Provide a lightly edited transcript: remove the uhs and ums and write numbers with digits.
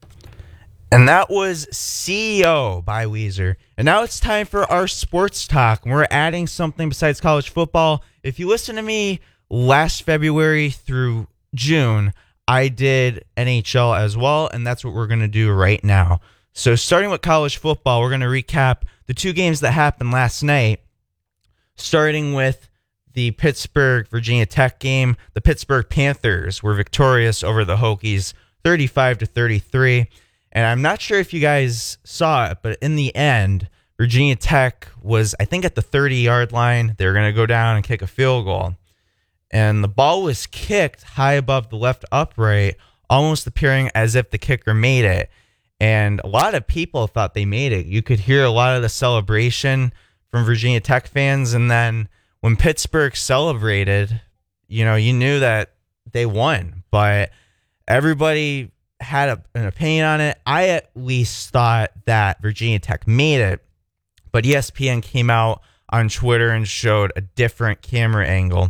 And that was CEO by Weezer. And now it's time for our sports talk. We're adding something besides college football. If you listen to me last February through June, I did NHL as well, and that's what we're going to do right now. So starting with college football, we're going to recap the two games that happened last night, starting with the Pittsburgh Virginia Tech game. The Pittsburgh Panthers were victorious over the Hokies 35-33. And I'm not sure if you guys saw it, but in the end, Virginia Tech was, I think, at the 30-yard line. They were going to go down and kick a field goal. And the ball was kicked high above the left upright, almost appearing as if the kicker made it. And a lot of people thought they made it. You could hear a lot of the celebration from Virginia Tech fans. And then when Pittsburgh celebrated, you knew that they won. But everybody had an opinion on it. I at least thought that Virginia Tech made it, but ESPN came out on Twitter and showed a different camera angle.